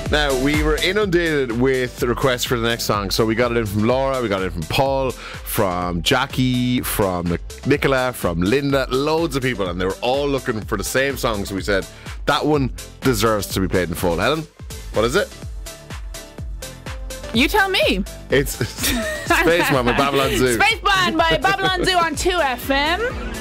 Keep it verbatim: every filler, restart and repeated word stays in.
Now, we were inundated with requests for the next song, so we got it in from Laura, we got it in from Paul, from Jackie, from Nicola, from Linda, loads of people, and they were all looking for the same song, so we said, that one deserves to be played in full. Helen, what is it? You tell me. It's Spaceman by Babylon Zoo. Spaceman by Babylon Zoo on two F M.